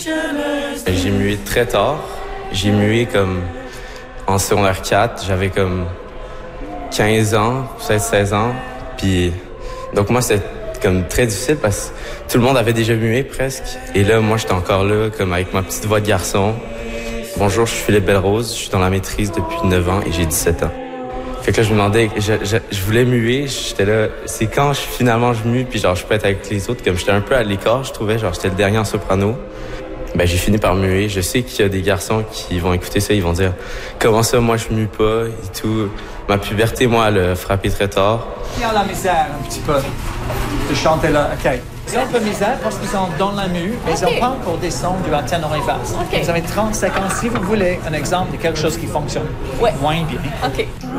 J'ai mué très tard. J'ai mué comme en secondaire 4. J'avais comme 15 ans, peut-être 16 ans. Puis, donc moi, c'était comme très difficile parce que tout le monde avait déjà mué presque. Et là, moi, j'étais encore là, comme avec ma petite voix de garçon. Bonjour, je suis Philippe Belrose. Je suis dans la maîtrise depuis 9 ans et j'ai 17 ans. Fait que là, je me demandais, je voulais muer. J'étais là, c'est quand finalement je mue, puis genre, je peux être avec les autres. Comme j'étais un peu à l'écart, je trouvais, genre, j'étais le dernier en soprano. Ben, j'ai fini par muer. Je sais qu'il y a des garçons qui vont écouter ça, ils vont dire comment ça, moi, je mue pas et tout. Ma puberté, moi, elle a frappé très tard. Il y a la misère un petit peu de chanter là. OK. Ils ont un peu de misère parce qu'ils sont dans la mue, mais ils n'ont pas encore des sons de la ténor et basse. Vous avez 30 secondes si vous voulez un exemple de quelque chose qui fonctionne moins bien. OK.